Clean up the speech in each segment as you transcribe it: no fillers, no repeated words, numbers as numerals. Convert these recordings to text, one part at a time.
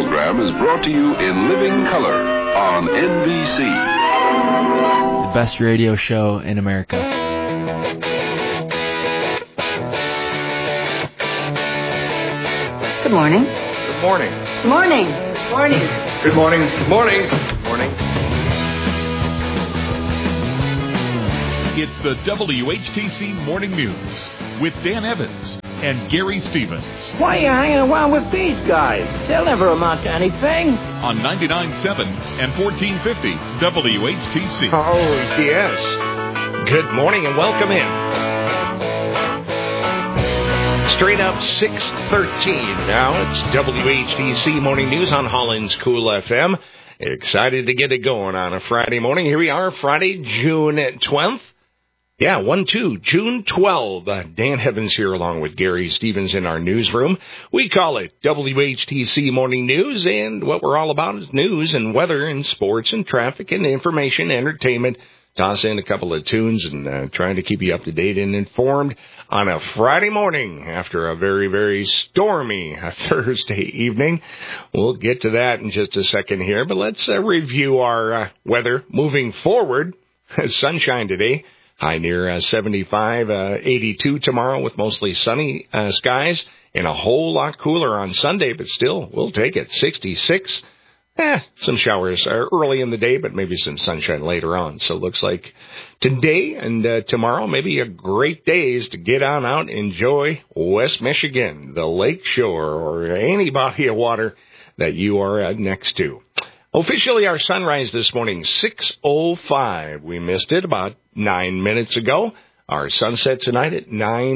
program is brought to you in living color on NBC. The best radio show in America. Good morning. Good morning. Good morning. Good morning. Good morning. Good morning. Good morning. It's the WHTC Morning News with Dan Evans and Gary Stevens. Why are you hanging around with these guys? They'll never amount to anything. On 99.7 and 1450 WHTC. Oh, yes. Good morning and welcome in. Straight up 6:13 now. It's WHTC Morning News on Holland's Cool FM. Excited to get it going on a Friday morning. Here we are, Friday, June 12th. Yeah, June 12. Dan Evans here along with Gary Stevens in our newsroom. We call it WHTC Morning News, and what we're all about is news and weather and sports and traffic and information, entertainment. Toss in a couple of tunes and trying to keep you up to date and informed on a Friday morning after a very, very stormy Thursday evening. We'll get to that in just a second here, but let's review our weather moving forward. Sunshine today. High near 75, 82 tomorrow with mostly sunny skies and a whole lot cooler on Sunday, but still, we'll take it. 66. Some showers early in the day, but maybe some sunshine later on. So it looks like today and tomorrow maybe a great days to get on out and enjoy West Michigan, the lake shore, or any body of water that you are next to. Officially, our sunrise this morning, 6:05. We missed it about 9 minutes ago. Our sunset tonight at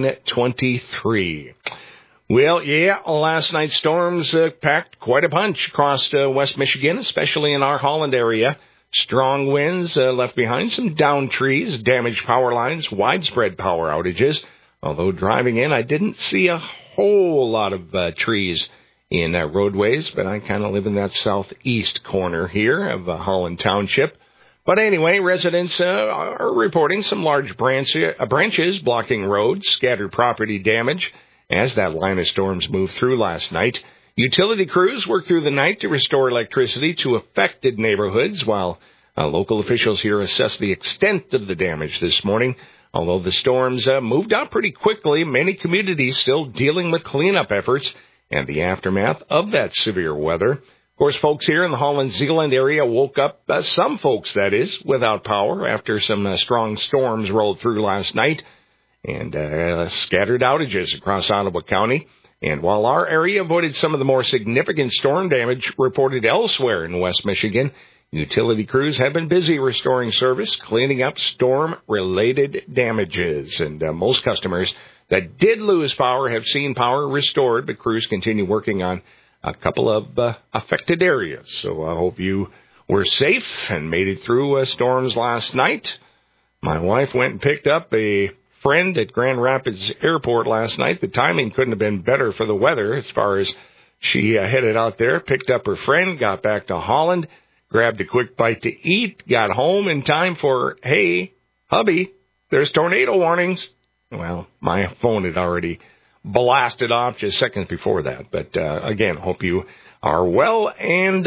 9:23. Well, yeah, last night's storms packed quite a punch across West Michigan, especially in our Holland area. Strong winds left behind some downed trees, damaged power lines, widespread power outages. Although driving in, I didn't see a whole lot of trees in roadways, but I kind of live in that southeast corner here of Holland Township. But anyway, residents are reporting some large branches blocking roads, scattered property damage as that line of storms moved through last night. Utility crews worked through the night to restore electricity to affected neighborhoods, while local officials here assess the extent of the damage this morning. Although the storms moved out pretty quickly, many communities still dealing with cleanup efforts and the aftermath of that severe weather. Of course, folks here in the Holland-Zeeland area woke up, some folks, that is, without power after some strong storms rolled through last night and scattered outages across Ottawa County. And while our area avoided some of the more significant storm damage reported elsewhere in West Michigan, utility crews have been busy restoring service, cleaning up storm-related damages. And most customers that did lose power have seen power restored, but crews continue working on a couple of affected areas. So I hope you were safe and made it through storms last night. My wife went and picked up a friend at Grand Rapids Airport last night. The timing couldn't have been better for the weather as far as she headed out there, picked up her friend, got back to Holland, grabbed a quick bite to eat, got home in time for, hey, hubby, there's tornado warnings. Well, my phone had already blasted off just seconds before that. But, again, hope you are well and,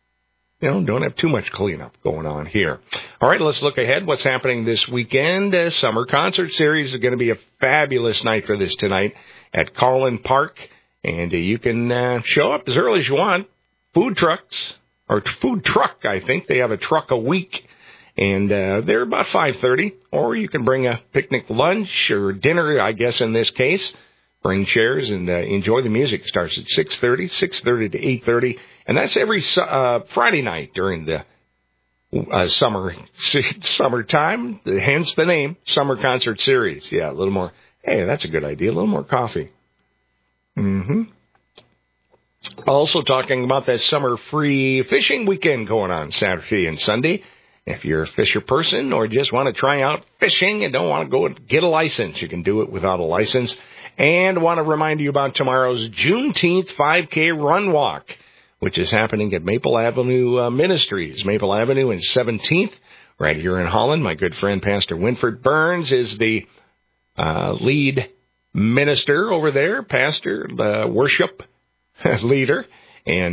don't have too much cleanup going on here. All right, let's look ahead. What's happening this weekend? Summer concert series is going to be a fabulous night for this tonight at Collin Park. And you can show up as early as you want. Food truck, I think. They have a truck a week. And they're about 5:30, or you can bring a picnic lunch or dinner, I guess, in this case. Bring chairs and enjoy the music. It starts at 6:30 to 8:30, and that's every Friday night during the summertime, hence the name, Summer Concert Series. Yeah, a little more. Hey, that's a good idea. A little more coffee. Also talking about that summer free fishing weekend going on Saturday and Sunday. If you're a fisher person or just want to try out fishing and don't want to go and get a license, you can do it without a license. And want to remind you about tomorrow's Juneteenth 5K Run Walk, which is happening at Maple Avenue Ministries, Maple Avenue and 17th, right here in Holland. My good friend, Pastor Winford Burns, is the lead minister over there, pastor, worship leader. And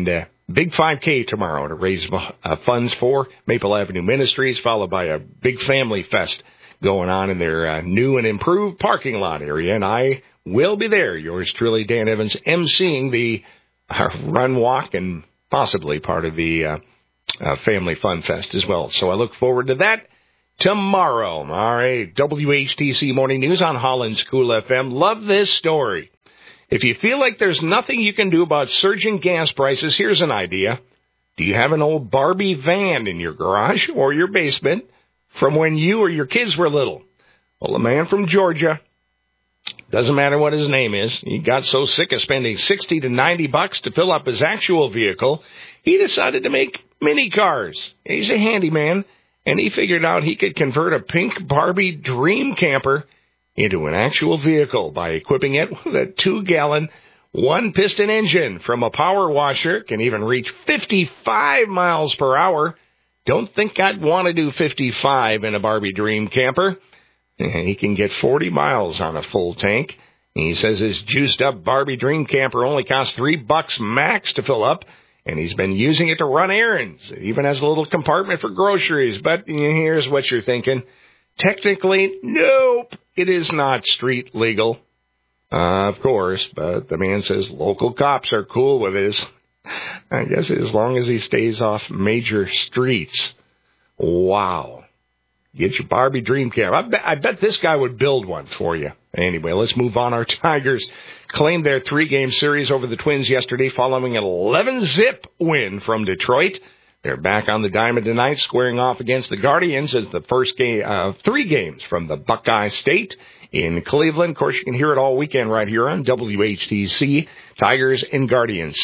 Big 5K tomorrow to raise funds for Maple Avenue Ministries, followed by a big family fest going on in their new and improved parking lot area. And I will be there. Yours truly, Dan Evans, emceeing the run, walk, and possibly part of the Family Fun Fest as well. So I look forward to that tomorrow. All right, WHTC Morning News on Holland's Cool FM. Love this story. If you feel like there's nothing you can do about surging gas prices, here's an idea. Do you have an old Barbie van in your garage or your basement from when you or your kids were little? Well, a man from Georgia, doesn't matter what his name is, he got so sick of spending $60 to $90 to fill up his actual vehicle, he decided to make mini cars. He's a handyman, and he figured out he could convert a pink Barbie dream camper into an actual vehicle by equipping it with a 2-gallon, 1-piston engine from a power washer. Can even reach 55 miles per hour. Don't think I'd want to do 55 in a Barbie dream camper. He can get 40 miles on a full tank. He says his juiced-up Barbie dream camper only costs $3 max to fill up, and he's been using it to run errands. It even has a little compartment for groceries. But here's what you're thinking. Technically, nope, it is not street legal. Of course, but the man says local cops are cool with his. I guess as long as he stays off major streets. Wow. Get your Barbie dream camper. I bet this guy would build one for you. Anyway, let's move on. Our Tigers claimed their 3-game series over the Twins yesterday following an 11-zip win from Detroit. They're back on the diamond tonight, squaring off against the Guardians as the first game of 3 games from the Buckeye State in Cleveland. Of course, you can hear it all weekend right here on WHTC. Tigers and Guardians,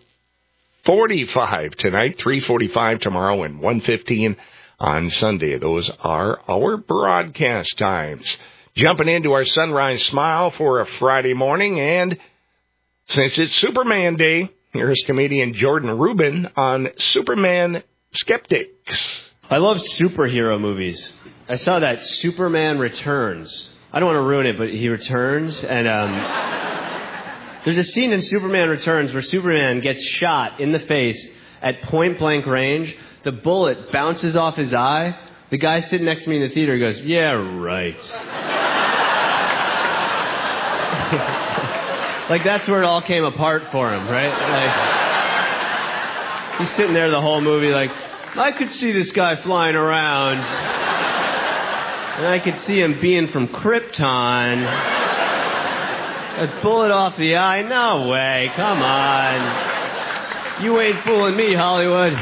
6:45 tonight, 3:45 tomorrow, and 1:15 on Sunday. Those are our broadcast times. Jumping into our Sunrise Smile for a Friday morning, and since it's Superman Day, here's comedian Jordan Rubin on Superman Skeptics. I love superhero movies. I saw that Superman Returns. I don't want to ruin it, but he returns, and there's a scene in Superman Returns where Superman gets shot in the face at point-blank range. The bullet bounces off his eye. The guy sitting next to me in the theater goes, "Yeah, right." Like, that's where it all came apart for him, right? Like, he's sitting there the whole movie like, I could see this guy flying around. And I could see him being from Krypton. A bullet off the eye? No way. Come on. You ain't fooling me, Hollywood.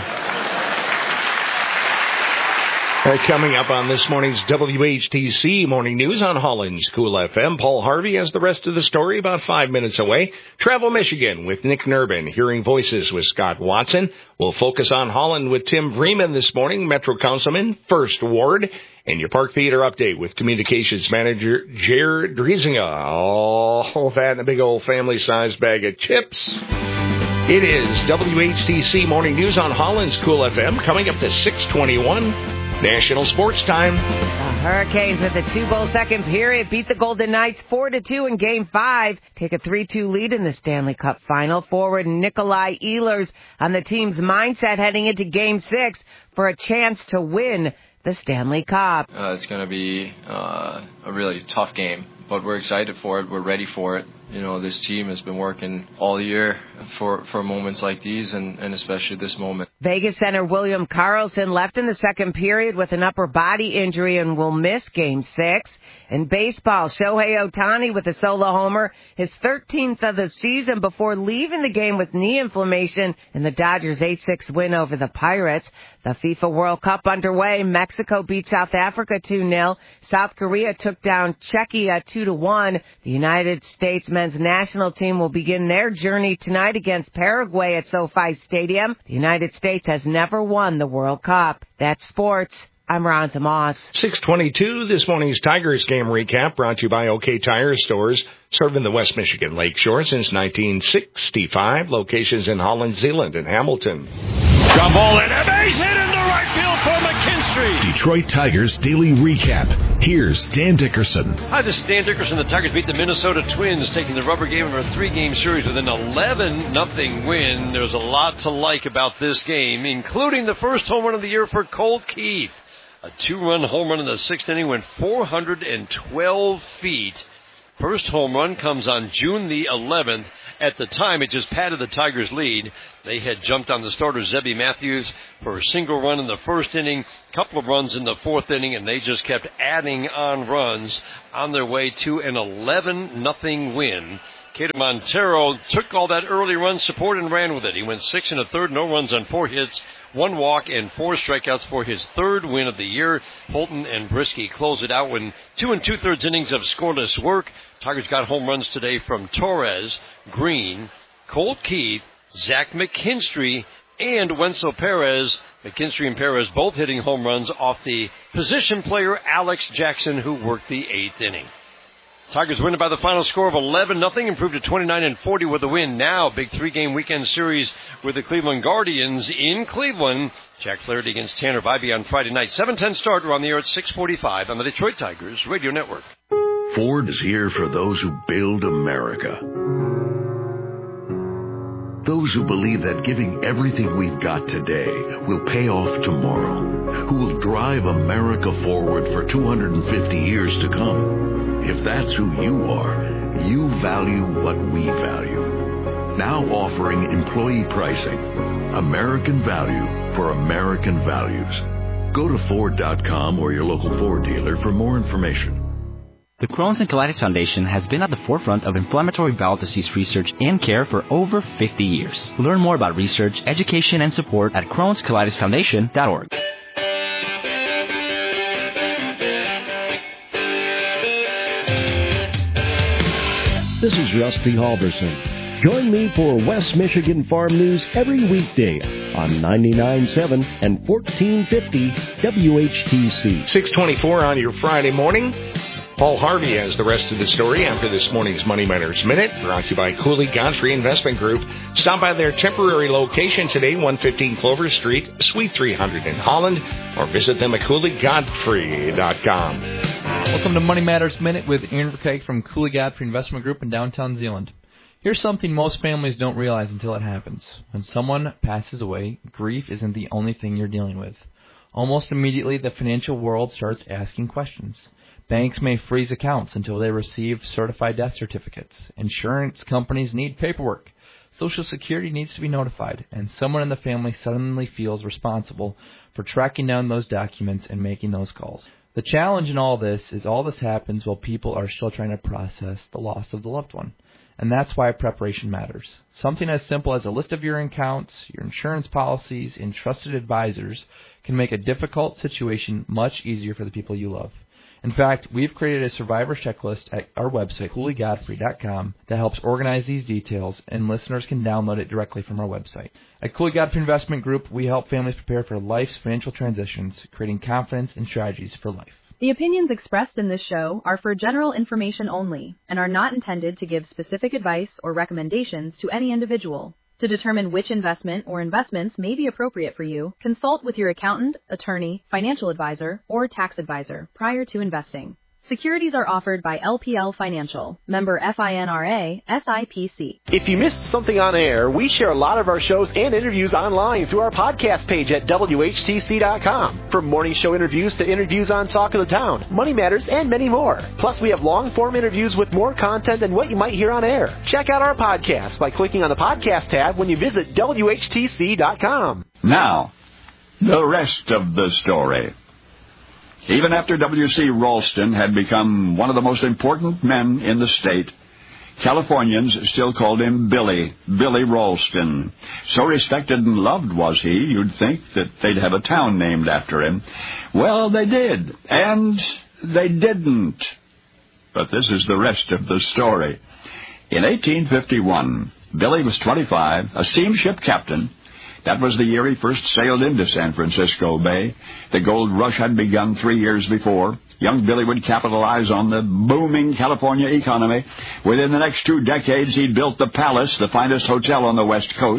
Coming up on this morning's WHTC Morning News on Holland's Cool FM, Paul Harvey has the rest of the story about 5 minutes away. Travel Michigan with Nick Nurbin, Hearing Voices with Scott Watson. We'll focus on Holland with Tim Vreeman this morning, Metro Councilman, First Ward, and your Park Theater update with Communications Manager Jared Driesinga. All that in a big old family-sized bag of chips. It is WHTC Morning News on Holland's Cool FM, coming up to 6:21. National Sports Time. The Hurricanes with a 2-goal second period beat the Golden Knights 4-2 in Game 5. Take a 3-2 lead in the Stanley Cup Final. Forward Nikolai Ehlers on the team's mindset heading into Game 6 for a chance to win the Stanley Cup. It's going to be a really tough game, but we're excited for it. We're ready for it. You know, this team has been working all year for moments like these, and especially this moment. Vegas center William Karlsson left in the second period with an upper body injury and will miss Game 6. In baseball, Shohei Ohtani with a solo homer, his 13th of the season before leaving the game with knee inflammation in the Dodgers' 8-6 win over the Pirates. The FIFA World Cup underway. Mexico beat South Africa 2-0. South Korea took down Czechia 2-1. The United States men's national team will begin their journey tonight against Paraguay at SoFi Stadium. The United States has never won the World Cup. That's sports. I'm Ron Moss. 6:22, this morning's Tigers game recap brought to you by OK Tire Stores, serving the West Michigan Lakeshore since 1965. Locations in Holland, Zeeland, and Hamilton. Ground ball and a base hit into right field for McKinstry. McKinstry. Detroit Tigers Daily Recap. Here's Dan Dickerson. Hi, this is Dan Dickerson. The Tigers beat the Minnesota Twins, taking the rubber game of a 3-game series with an 11-0 win. There's a lot to like about this game, including the first home run of the year for Colt Keith. A 2-run home run in the 6th inning, went 412 feet. First home run comes on June the 11th. At the time, it just padded the Tigers' lead. They had jumped on the starter, Zebby Matthews, for a single run in the 1st inning, couple of runs in the 4th inning, and they just kept adding on runs on their way to an 11-0 win. Cato Montero took all that early run support and ran with it. He went 6 1/3, no runs on 4 hits, 1 walk, and 4 strikeouts for his 3rd win of the year. Holton and Brisky close it out when 2 2/3 innings of scoreless work. Tigers got home runs today from Torres, Green, Colt Keith, Zach McKinstry, and Wenzel Perez. McKinstry and Perez both hitting home runs off the position player Alex Jackson, who worked the 8th inning. Tigers win by the final score of 11-0, improved to 29-40 with a win. Now, big 3-game weekend series with the Cleveland Guardians in Cleveland. Jack Flaherty against Tanner Bybee on Friday night. 7:10 start. We're on the air at 6:45 on the Detroit Tigers Radio Network. Ford is here for those who build America. Those who believe that giving everything we've got today will pay off tomorrow. Who will drive America forward for 250 years to come. If that's who you are, you value what we value. Now offering employee pricing. American value for American values. Go to Ford.com or your local Ford dealer for more information. The Crohn's and Colitis Foundation has been at the forefront of inflammatory bowel disease research and care for over 50 years. Learn more about research, education, and support at Crohn'sColitisFoundation.org. This is Rusty Halverson. Join me for West Michigan Farm News every weekday on 99.7 and 1450 WHTC. 6:24 on your Friday morning. Paul Harvey has the rest of the story after this morning's Money Matters Minute, brought to you by Cooley Godfrey Investment Group. Stop by their temporary location today, 115 Clover Street, Suite 300 in Holland, or visit them at CooleyGodfrey.com. Welcome to Money Matters Minute with Aaron Verkeek from Cooley Godfrey Investment Group in downtown Zeeland. Here's something most families don't realize until it happens. When someone passes away, grief isn't the only thing you're dealing with. Almost immediately, the financial world starts asking questions. Banks may freeze accounts until they receive certified death certificates. Insurance companies need paperwork. Social Security needs to be notified, and someone in the family suddenly feels responsible for tracking down those documents and making those calls. The challenge in all this is all this happens while people are still trying to process the loss of the loved one. And that's why preparation matters. Something as simple as a list of your accounts, your insurance policies, and trusted advisors can make a difficult situation much easier for the people you love. In fact, we've created a survivor checklist at our website, CooleyGodfrey.com, that helps organize these details, and listeners can download it directly from our website. At Cooley Godfrey Investment Group, we help families prepare for life's financial transitions, creating confidence and strategies for life. The opinions expressed in this show are for general information only and are not intended to give specific advice or recommendations to any individual. To determine which investment or investments may be appropriate for you, consult with your accountant, attorney, financial advisor, or tax advisor prior to investing. Securities are offered by LPL Financial, member FINRA, SIPC. If you missed something on air, we share a lot of our shows and interviews online through our podcast page at WHTC.com. From morning show interviews to interviews on Talk of the Town, Money Matters, and many more. Plus, we have long-form interviews with more content than what you might hear on air. Check out our podcast by clicking on the podcast tab when you visit WHTC.com. Now, the rest of the story. Even after W.C. Ralston had become one of the most important men in the state, Californians still called him Billy Ralston. So respected and loved was he, you'd think that they'd have a town named after him. Well, they did, and they didn't. But this is the rest of the story. In 1851, Billy was 25, a steamship captain. That was the year he first sailed into San Francisco Bay. The gold rush had begun 3 years before. Young Billy would capitalize on the booming California economy. Within the next 2 decades, he'd built the Palace, the finest hotel on the West Coast.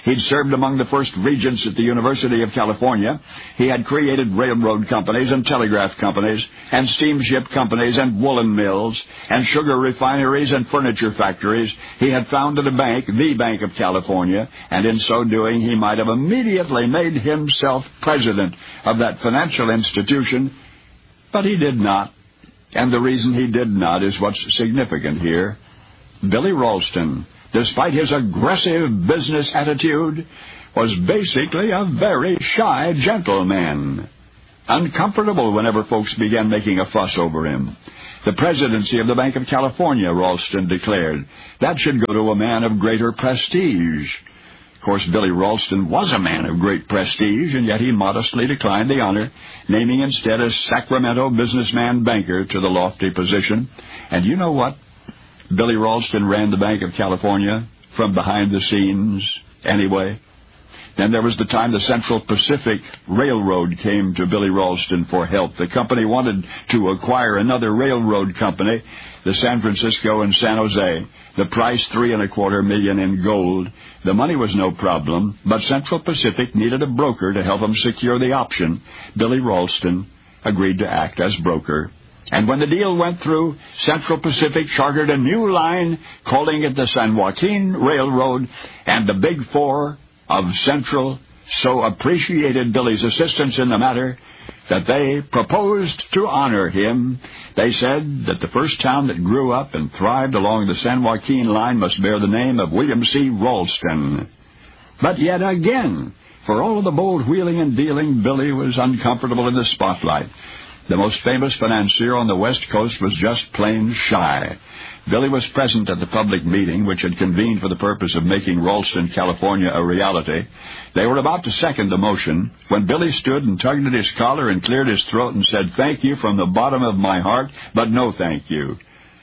He'd served among the first regents at the University of California. He had created railroad companies and telegraph companies and steamship companies and woolen mills and sugar refineries and furniture factories. He had founded a bank, the Bank of California, and in so doing he might have immediately made himself president of that financial institution, but he did not. And the reason he did not is what's significant here. Billy Ralston, despite his aggressive business attitude, was basically a very shy gentleman. Uncomfortable whenever folks began making a fuss over him. The presidency of the Bank of California, Ralston declared, that should go to a man of greater prestige. Of course, Billy Ralston was a man of great prestige, and yet he modestly declined the honor, naming instead a Sacramento businessman banker to the lofty position. And you know what? Billy Ralston ran the Bank of California from behind the scenes anyway. Then there was the time the Central Pacific Railroad came to Billy Ralston for help. The company wanted to acquire another railroad company, the San Francisco and San Jose. The price, $3.25 million in gold. The money was no problem, but Central Pacific needed a broker to help them secure the option. Billy Ralston agreed to act as broker. And when the deal went through, Central Pacific chartered a new line, calling it the San Joaquin Railroad, and the Big Four of Central so appreciated Billy's assistance in the matter that they proposed to honor him. They said that the first town that grew up and thrived along the San Joaquin line must bear the name of William C. Ralston. But yet again, for all of the bold wheeling and dealing, Billy was uncomfortable in the spotlight. The most famous financier on the West Coast was just plain shy. Billy was present at the public meeting, which had convened for the purpose of making Ralston, California, a reality. They were about to second the motion when Billy stood and tugged at his collar and cleared his throat and said, "Thank you from the bottom of my heart, but no thank you."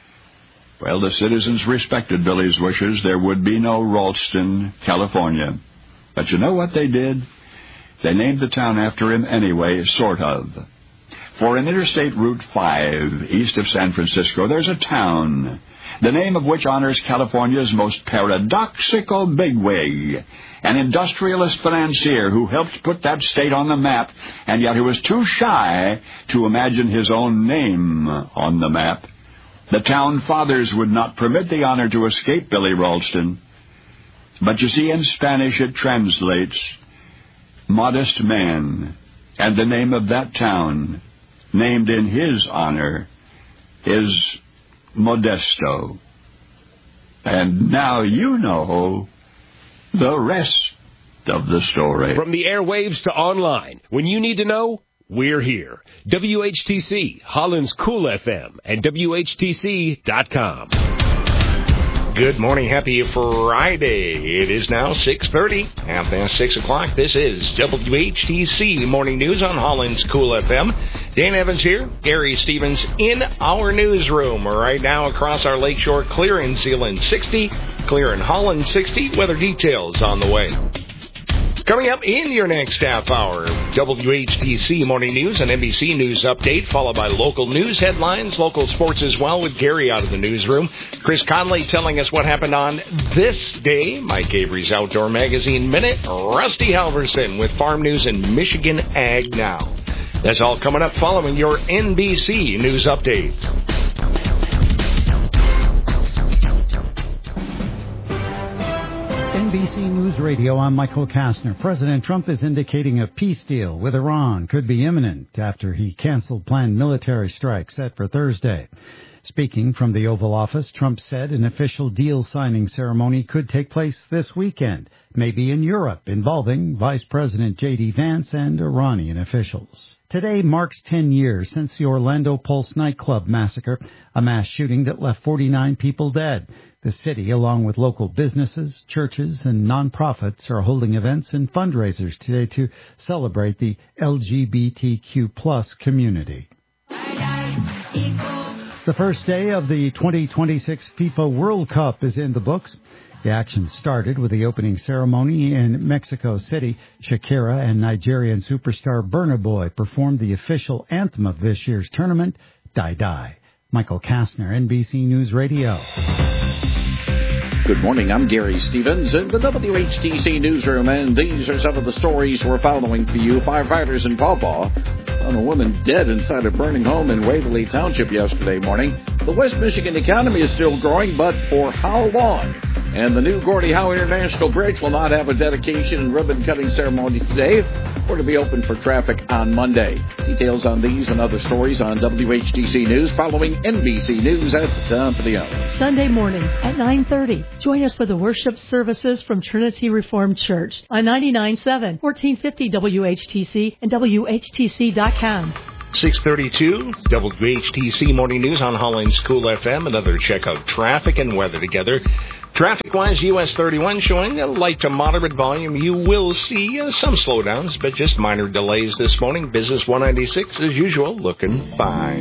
Well, the citizens respected Billy's wishes. There would be no Ralston, California. But you know what they did? They named the town after him anyway, sort of. For in Interstate Route 5, east of San Francisco, there's a town, the name of which honors California's most paradoxical bigwig, an industrialist financier who helped put that state on the map, and yet who was too shy to imagine his own name on the map. The town fathers would not permit the honor to escape Billy Ralston. But you see, in Spanish it translates modest man, and the name of that town, named in his honor, is Modesto. And now you know the rest of the story. From the airwaves to online, when you need to know, we're here. WHTC, Holland's Cool FM, and WHTC.com. Good morning. Happy Friday. It is now 6:30, half past 6 o'clock. This is WHTC Morning News on Holland's Cool FM. Dan Evans here, Gary Stevens in our newsroom. Right now across our lakeshore, clear in Zeeland 60, clear in Holland 60. Weather details on the way. Coming up in your next half hour, WHTC Morning News and NBC News Update, followed by local news headlines, local sports as well with Gary out of the newsroom. Chris Conley telling us what happened on this day. Mike Avery's Outdoor Magazine Minute. Rusty Halverson with Farm News and Michigan Ag Now. That's all coming up following your NBC News Update. NBC News Radio, I'm Michael Kastner. President Trump is indicating a peace deal with Iran could be imminent after he canceled planned military strikes set for Thursday. Speaking from the Oval Office, Trump said an official deal signing ceremony could take place this weekend, maybe in Europe, involving Vice President J.D. Vance and Iranian officials. Today marks 10 years since the Orlando Pulse nightclub massacre, a mass shooting that left 49 people dead. The city, along with local businesses, churches, and nonprofits, are holding events and fundraisers today to celebrate the LGBTQ+ community. The first day of the 2026 FIFA World Cup is in the books. The action started with the opening ceremony in Mexico City. Shakira and Nigerian superstar Burna Boy performed the official anthem of this year's tournament, Die Die. Michael Kastner, NBC News Radio. Good morning, I'm Gary Stevens in the WHTC newsroom, and these are some of the stories we're following for you. Firefighters in Pawpaw found a woman dead inside a burning home in Waverly Township yesterday morning. The West Michigan economy is still growing, but for how long? And the new Gordie Howe International Bridge will not have a dedication and ribbon-cutting ceremony today, or to be open for traffic on Monday. Details on these and other stories on WHTC News following NBC News at the top of the hour. Sunday mornings at 9:30. Join us for the worship services from Trinity Reformed Church on 99.7, 1450 WHTC and WHTC.com. 6:32, WHTC Morning News on Holland's Cool FM. Another check of traffic and weather together. Traffic-wise, US 31 showing a light to moderate volume. You will see some slowdowns, but just minor delays this morning. Business 196, as usual, looking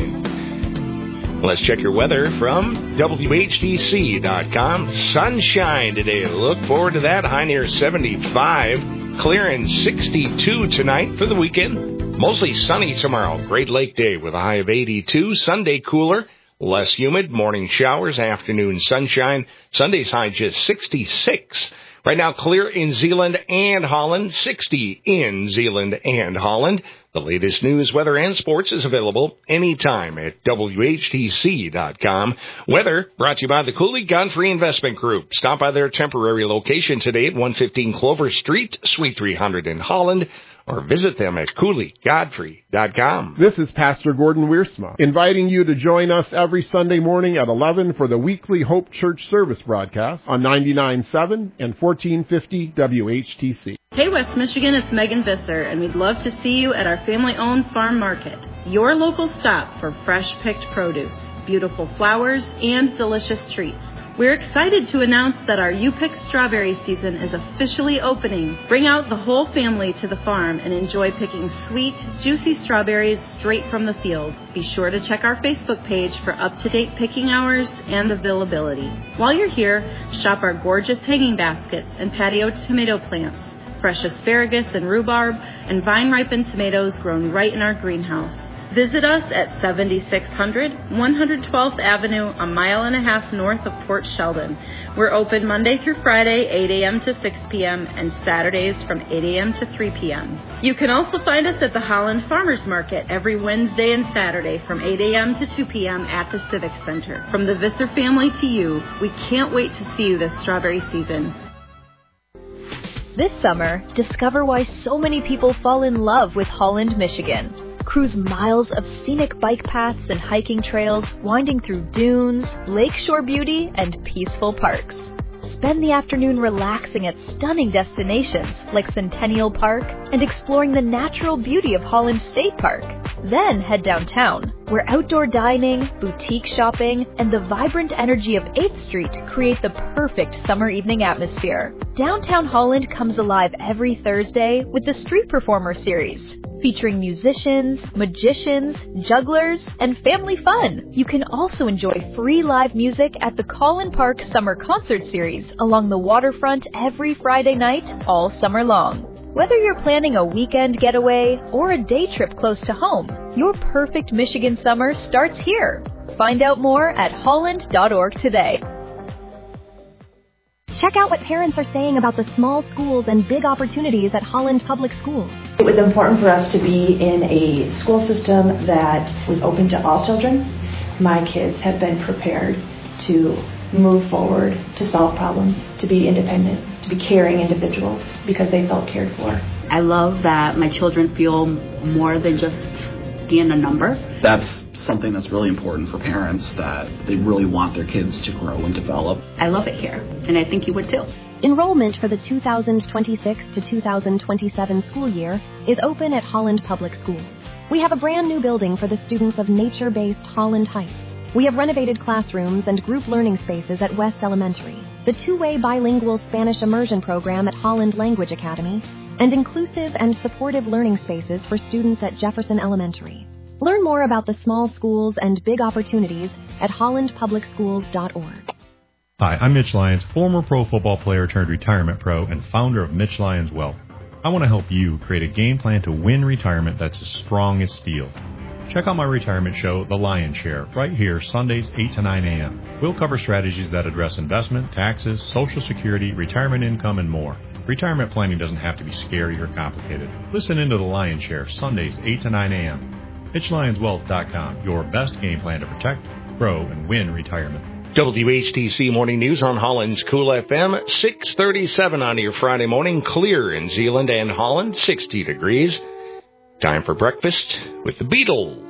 fine. Let's check your weather from WHTC.com. Sunshine today. Look forward to that. High near 75. Clearing 62 tonight for the weekend. Mostly sunny tomorrow. Great Lake Day with a high of 82. Sunday cooler. Less humid, morning showers, afternoon sunshine. Sunday's high just 66. Right now, clear in Zeeland and Holland, 60 in Zeeland and Holland. The latest news, weather, and sports is available anytime at WHTC.com. Weather brought to you by the Cooley Godfrey Investment Group. Stop by their temporary location today at 115 Clover Street, Suite 300 in Holland, or visit them at CooleyGodfrey.com. This is Pastor Gordon Wiersma, inviting you to join us every Sunday morning at 11 for the weekly Hope Church service broadcast on 99.7 and 1450 WHTC. Hey West Michigan, it's Megan Visser, and we'd love to see you at our family-owned farm market, your local stop for fresh-picked produce, beautiful flowers, and delicious treats. We're excited to announce that our U-Pick strawberry season is officially opening. Bring out the whole family to the farm and enjoy picking sweet, juicy strawberries straight from the field. Be sure to check our Facebook page for up-to-date picking hours and availability. While you're here, shop our gorgeous hanging baskets and patio tomato plants, fresh asparagus and rhubarb, and vine-ripened tomatoes grown right in our greenhouse. Visit us at 7600 112th Avenue, a mile and a half north of Port Sheldon. We're open Monday through Friday, 8 a.m. to 6 p.m., and Saturdays from 8 a.m. to 3 p.m. You can also find us at the Holland Farmers Market every Wednesday and Saturday from 8 a.m. to 2 p.m. at the Civic Center. From the Visser family to you, we can't wait to see you this strawberry season. This summer, discover why so many people fall in love with Holland, Michigan. Cruise miles of scenic bike paths and hiking trails winding through dunes, lakeshore beauty, and peaceful parks. Spend the afternoon relaxing at stunning destinations like Centennial Park and exploring the natural beauty of Holland State Park. Then head downtown, where outdoor dining, boutique shopping, and the vibrant energy of 8th Street create the perfect summer evening atmosphere. Downtown Holland comes alive every Thursday with the Street Performer Series, featuring musicians, magicians, jugglers, and family fun. You can also enjoy free live music at the Collin Park Summer Concert Series along the waterfront every Friday night all summer long. Whether you're planning a weekend getaway or a day trip close to home, your perfect Michigan summer starts here. Find out more at holland.org today. Check out what parents are saying about the small schools and big opportunities at Holland Public Schools. It was important for us to be in a school system that was open to all children. My kids have been prepared to move forward, to solve problems, to be independent, to be caring individuals because they felt cared for. I love that my children feel more than just being a number. That's something that's really important for parents, that they really want their kids to grow and develop. I love it here, and I think you would too. Enrollment for the 2026 to 2027 school year is open at Holland Public Schools. We have a brand new building for the students of nature-based Holland Heights. We have renovated classrooms and group learning spaces at West Elementary, the two-way bilingual Spanish immersion program at Holland Language Academy, and inclusive and supportive learning spaces for students at Jefferson Elementary. Learn more about the small schools and big opportunities at hollandpublicschools.org. Hi, I'm Mitch Lyons, former pro football player turned retirement pro and founder of Mitch Lyons Wealth. I want to help you create a game plan to win retirement that's as strong as steel. Check out my retirement show, The Lion's Share, right here Sundays 8 to 9 a.m. We'll cover strategies that address investment, taxes, Social Security, retirement income, and more. Retirement planning doesn't have to be scary or complicated. Listen into The Lion's Share Sundays 8 to 9 a.m. MitchLionsWealth.com, your best game plan to protect, grow, and win retirement. WHTC Morning News on Holland's Cool FM, 6:37 on your Friday morning. Clear in Zeeland and Holland, 60 degrees. Time for breakfast with the Beatles.